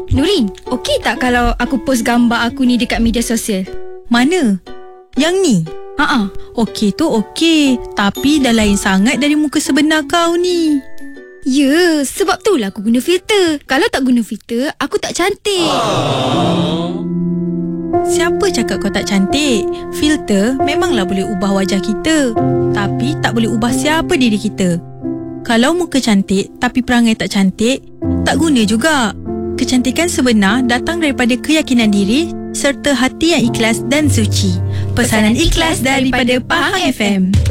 Nurin, okey tak kalau aku post gambar aku ni dekat media sosial? Mana? Yang ni? Okey tu okey, tapi dah lain sangat dari muka sebenar kau ni. Ya, sebab itulah aku guna filter. Kalau tak guna filter, aku tak cantik. Siapa cakap kau tak cantik? Filter memanglah boleh ubah wajah kita, tapi tak boleh ubah siapa diri kita. Kalau muka cantik tapi perangai tak cantik, tak guna juga. Kecantikan sebenar datang daripada keyakinan diri serta hati yang ikhlas dan suci. Pesanan ikhlas daripada Pahang FM.